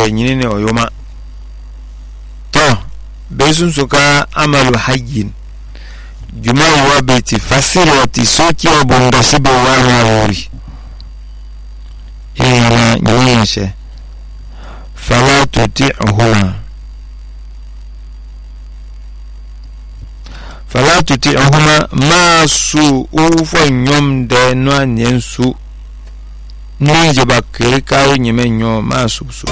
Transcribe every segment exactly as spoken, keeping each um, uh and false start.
be nyini ne oyoma to besun suka amalu hayyin juma wa beti fasirati soki obonga sibe wana wori ina nyinse fala tuti'huma fala tuti'huma ma su ufo nyom de no anyensu nije bakiri kawo nyime nyo ma su su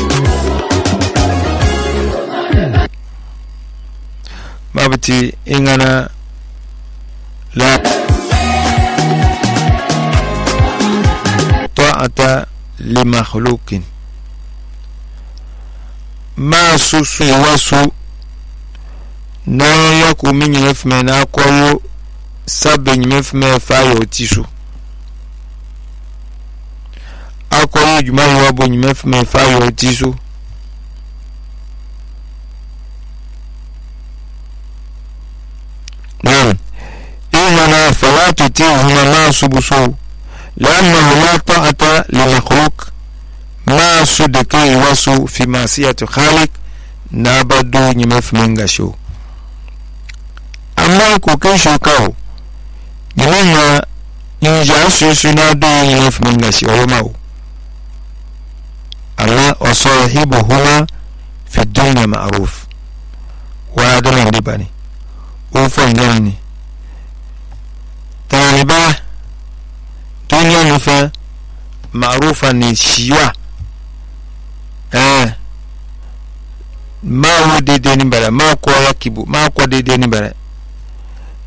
babati ingana la ta'ata li makhluqin ma su su wasu na yaku minyi mefme na akwayo sabe nyi mefme fayo tisu akwayo juma wabo nyi mefme fayo tisu نعم إننا فلا تطيعهما ما سبسو لأنه لا طاعة لمخلوق ما صدقي وسو في معصية خالق نابدو نمف منغشو أما كوكي شوكاو نمنا نجاسو سنادو نمف منغشو وماو الله وصاحبهما في الدنيا معروف وعدنا لبني ufon gani taliba dunia nufa maarufa ni shiwa eh ma wo dede ni bara ma ko yakibu ma ko dede ni bara